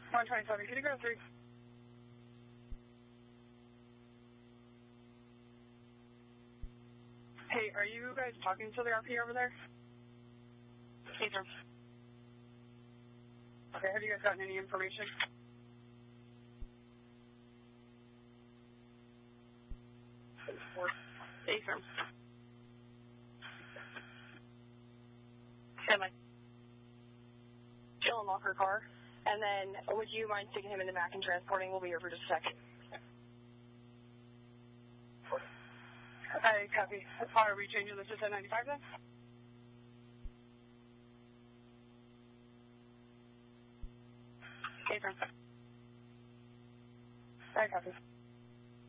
127, can you go 3? Hey, are you guys talking to the RP over there? Affirm. Okay, have you guys gotten any information? Affirm. Stand by. Chill and lock her car. And then, would you mind taking him in the back and transporting? We'll be here for just a second. I copy. Are we changing this to 1095 then? Affirm. I copy.